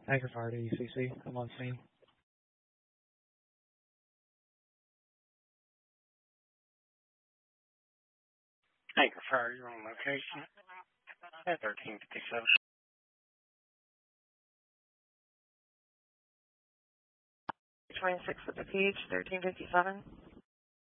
Anchor Fire to UCC. I'm on scene. Anchor Fire, you're on location at 1357. 26 with the PH, 1357.